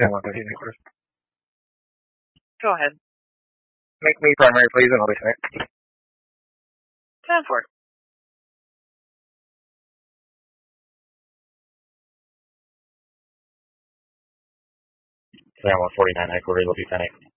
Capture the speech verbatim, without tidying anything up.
ten one fifteen headquarters. Go ahead. Make me primary, please, and I'll be second. ten four. ten one forty-nine headquarters, will be Fennec.